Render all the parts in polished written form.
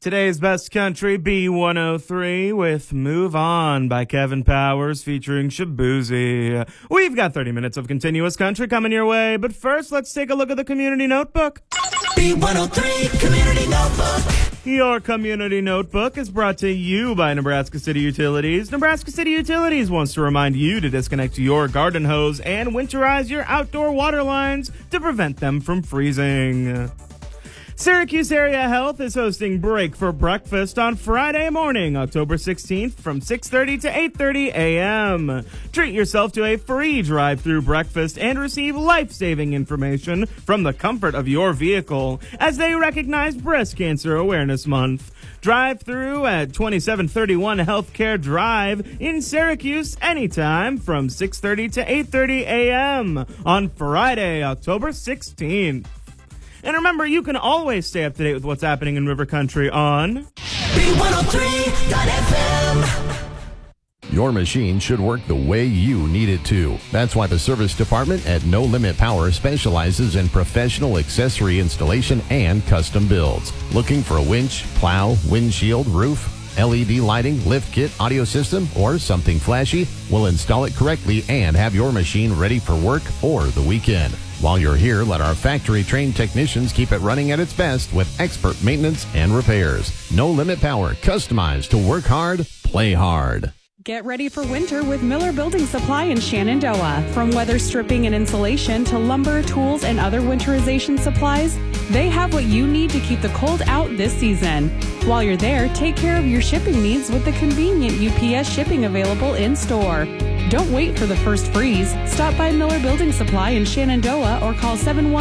Today's Best Country, B103 with Move On by Kevin Powers featuring Shabuzi. We've got 30 minutes of continuous country coming your way, but first let's take a look at the Community Notebook. B103 Community Notebook. Your Community Notebook is brought to you by Nebraska City Utilities. Nebraska City Utilities wants to remind you to disconnect your garden hose and winterize your outdoor water lines to prevent them from freezing. Syracuse Area Health is hosting Break for Breakfast on Friday morning, October 16th from 6:30 to 8:30 a.m. Treat yourself to a free drive-through breakfast and receive life-saving information from the comfort of your vehicle as they recognize Breast Cancer Awareness Month. Drive through at 2731 Healthcare Drive in Syracuse anytime from 6:30 to 8:30 a.m. on Friday, October 16th. And remember, you can always stay up to date with what's happening in River Country on B103.fm. Your machine should work the way you need it to. That's why the service department at No Limit Power specializes in professional accessory installation and custom builds. Looking for a winch, plow, windshield, roof, LED lighting, lift kit, audio system, or something flashy? We'll install it correctly and have your machine ready for work or the weekend. While you're here, let our factory-trained technicians keep it running at its best with expert maintenance and repairs. No Limit Power, customized to work hard, play hard. Get ready for winter with Miller Building Supply in Shenandoah. From weather stripping and insulation to lumber, tools, and other winterization supplies, they have what you need to keep the cold out this season. While you're there, take care of your shipping needs with the convenient UPS shipping available in-store. Don't wait for the first freeze. Stop by Miller Building Supply in Shenandoah or call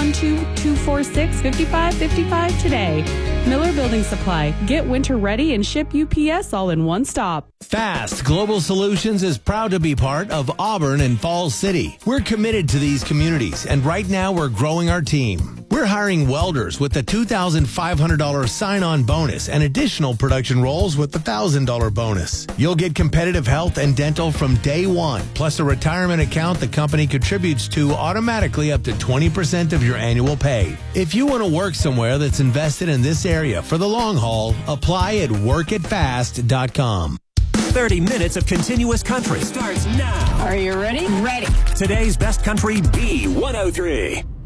712-246-5555 today. Miller Building Supply. Get winter ready and ship UPS all in one stop. Fast Global Solutions is proud to be part of Auburn and Falls City. We're committed to these communities, and right now we're growing our team. We're hiring welders with the $2,500 sign-on bonus and additional production roles with the $1,000 bonus. You'll get competitive health and dental from day one, plus a retirement account the company contributes to automatically up to 20% of your annual pay. If you want to work somewhere that's invested in this area for the long haul, apply at workitfast.com. 30 minutes of continuous country starts now. Are you ready? Ready. Today's Best Country, B103.